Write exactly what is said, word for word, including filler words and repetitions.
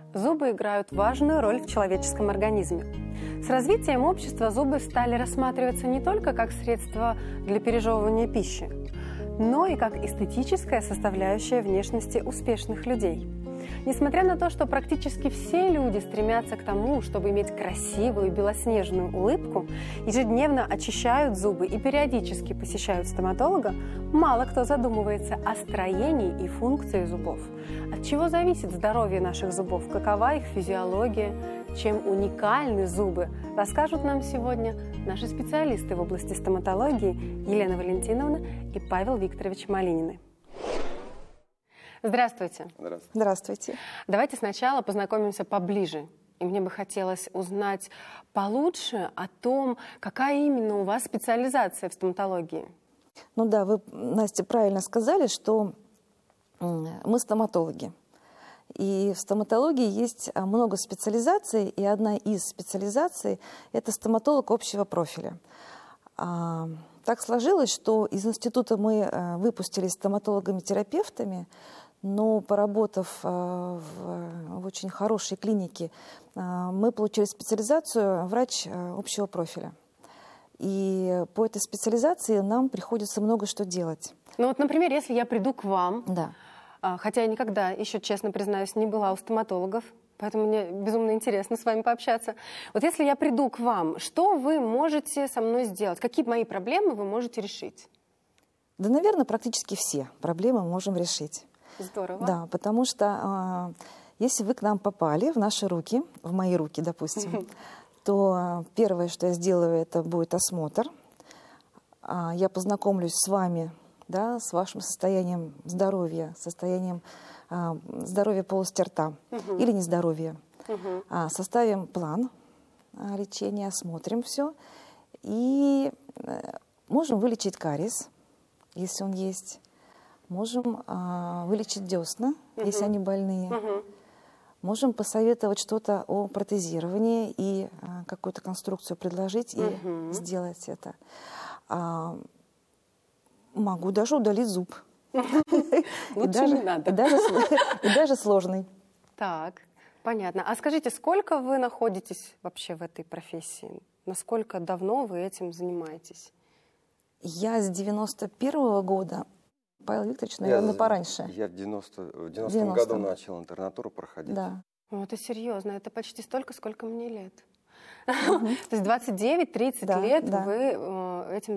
Зубы играют важную роль в человеческом организме. С развитием общества зубы стали рассматриваться не только как средство для пережевывания пищи, но и как эстетическая составляющая внешности успешных людей. Несмотря на то, что практически все люди стремятся к тому, чтобы иметь красивую белоснежную улыбку, ежедневно очищают зубы и периодически посещают стоматолога, мало кто задумывается о строении и функции зубов. От чего зависит здоровье наших зубов, какова их физиология, чем уникальны зубы, расскажут нам сегодня наши специалисты в области стоматологии Елена Валентиновна и Павел Викторович Малинины. Здравствуйте. Здравствуйте. Здравствуйте. Давайте сначала познакомимся поближе. И мне бы хотелось узнать получше о том, какая именно у вас специализация в стоматологии. Ну да, вы, Настя, правильно сказали, что мы стоматологи. И в стоматологии есть много специализаций, и одна из специализаций – это стоматолог общего профиля. Так сложилось, что из института мы выпустились стоматологами-терапевтами, но поработав в, в очень хорошей клинике, мы получили специализацию врач общего профиля. И по этой специализации нам приходится много что делать. Ну вот, например, если я приду к вам, да. хотя я никогда, еще честно признаюсь, не была у стоматологов, поэтому мне безумно интересно с вами пообщаться. Вот если я приду к вам, что вы можете со мной сделать? Какие мои проблемы вы можете решить? Да, наверное, практически все проблемы мы можем решить. Здорово. Да, потому что э, если вы к нам попали в наши руки, в мои руки, допустим, то первое, что я сделаю, это будет осмотр. Я познакомлюсь с вами, да, с вашим состоянием здоровья, состоянием э, здоровья полости рта uh-huh. или нездоровья. Uh-huh. А, составим план а, лечения, осмотрим все и э, можем вылечить кариес, если он есть. Можем а, вылечить десна, uh-huh. если они больные. Uh-huh. Можем посоветовать что-то о протезировании и а, какую-то конструкцию предложить и uh-huh. сделать это. А, могу даже удалить зуб. Лучше не надо. И даже сложный. Так, понятно. А скажите, сколько вы находитесь вообще в этой профессии? Насколько давно вы этим занимаетесь? Я с девяносто первого года. Павел Викторович, наверное, я, пораньше. Я в девяностом году начал интернатуру проходить. Да. Ну, это серьезно, это почти столько, сколько мне лет. Uh-huh. То есть двадцать девять тридцать да, лет да. вы этим